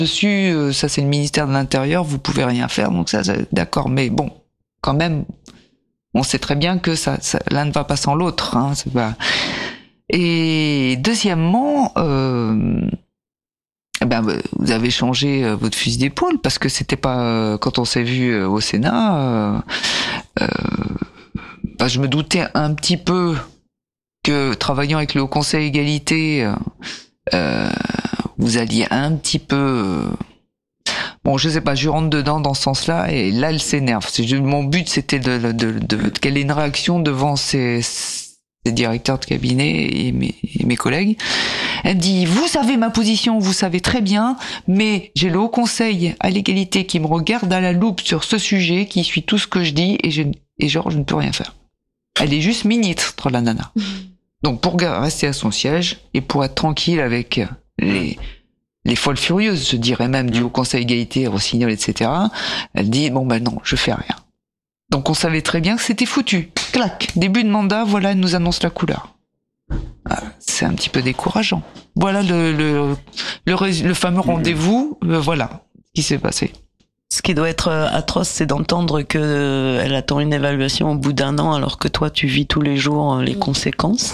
dessus, ça c'est le ministère de l'Intérieur, vous pouvez rien faire, donc ça d'accord, mais bon, quand même, on sait très bien que ça l'un ne va pas sans l'autre, hein, c'est pas... Et deuxièmement, vous avez changé votre fusil d'épaule, parce que c'était pas, quand on s'est vu au Sénat, je me doutais un petit peu que travaillant avec le Haut Conseil Égalité, vous alliez un petit peu... Bon, je sais pas, je rentre dedans dans ce sens-là, et là, elle s'énerve. Mon but, c'était qu'elle ait une réaction devant ses directeurs de cabinet et mes collègues. Elle me dit, vous savez ma position, vous savez très bien, mais j'ai le Haut Conseil à l'égalité qui me regarde à la loupe sur ce sujet, qui suit tout ce que je dis, et je ne peux rien faire. Elle est juste ministre, la nana. Donc, pour rester à son siège, et pour être tranquille avec les folles furieuses, je dirais même, du Haut Conseil Égalité, Rossignol, etc., elle dit, non, je fais rien. Donc on savait très bien que c'était foutu. Clac, début de mandat, voilà, elle nous annonce la couleur. C'est un petit peu décourageant. Voilà le fameux rendez-vous, voilà ce qui s'est passé. Ce qui doit être atroce, c'est d'entendre qu'elle attend une évaluation au bout d'1 an, alors que toi, tu vis tous les jours les conséquences.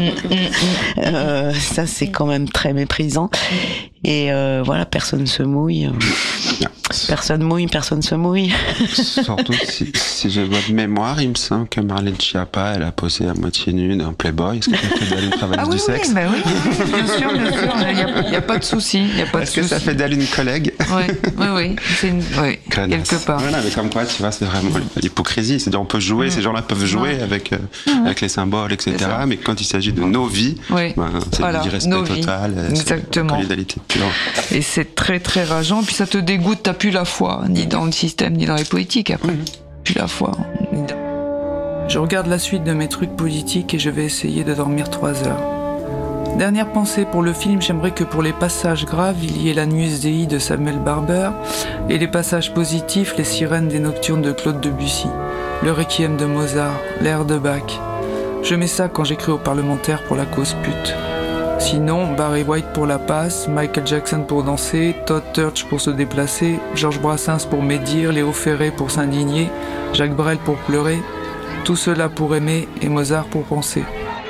Ça, c'est quand même très méprisant. Et voilà, personne se mouille. Personne se mouille. Surtout si je vois de mémoire, il me semble que Marlène Schiappa, elle a posé à moitié nue dans Playboy. Est-ce que tu as fait d'elle une travailleuse du sexe? Oui, bien sûr, il n'y a pas de souci. Est-ce que ça fait d'elle une collègue? Oui, c'est quelque part. Voilà, mais comme quoi, tu vois, c'est vraiment l'hypocrisie. C'est-à-dire, on peut jouer, ces gens-là peuvent jouer avec les symboles, etc. Mais quand il s'agit de nos vies, c'est du respect total. Exactement. Et c'est très très rageant, puis ça te dégoûte, t'as plus la foi, ni dans le système, ni dans les politiques après. Plus la foi. Je regarde la suite de mes trucs politiques et je vais essayer de dormir 3 heures. Dernière pensée pour le film, j'aimerais que pour les passages graves, il y ait la Nuit Dei de Samuel Barber, et les passages positifs, les sirènes des nocturnes de Claude Debussy, le Requiem de Mozart, l'air de Bach. Je mets ça quand j'écris aux parlementaires pour la cause pute. Sinon, Barry White pour la passe, Michael Jackson pour danser, Todd Turch pour se déplacer, Georges Brassens pour médire, Léo Ferré pour s'indigner, Jacques Brel pour pleurer, tout cela pour aimer et Mozart pour penser.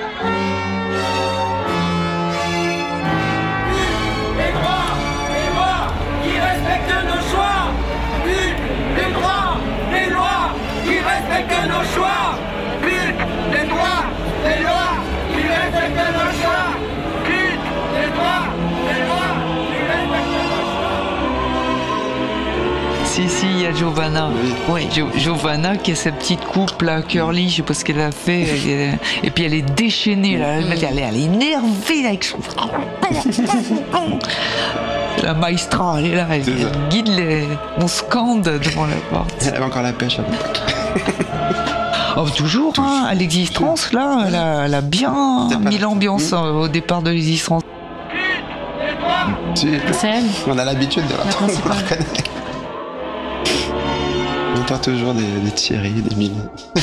Si, il y a Giovanna. Oui, Giovanna qui a sa petite coupe là, curly, je sais pas ce qu'elle a fait. Et puis elle est déchaînée là, elle est énervée là, avec son... La maestra, elle est là, elle guide on scande devant la porte. Elle avait encore la pêche à l'époque. Toujours, hein, à l'existence là, elle a bien mis l'ambiance au départ de l'existence. C'est elle. On a l'habitude de la reconnaître. On entend toujours des Thierry, des Mimi.